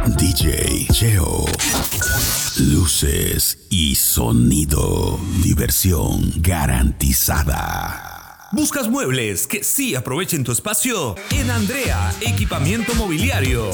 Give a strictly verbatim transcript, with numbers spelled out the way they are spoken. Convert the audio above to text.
D J Cheo. Luces y sonido. Diversión garantizada. ¿Buscas muebles que sí aprovechen tu espacio? En Andrea Equipamiento Mobiliario